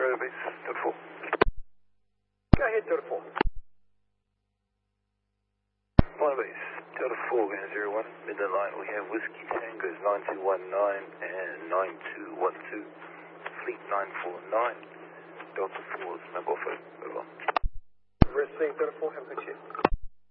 radar base, Delta 4. Go ahead, Delta 4. Flight base, Delta 4, going 01, Midland Line. We have Whiskey Tangos 9219 and 9212. Fleet 949. Delta 4's number 5, over. Received, Delta 4, have a good shift.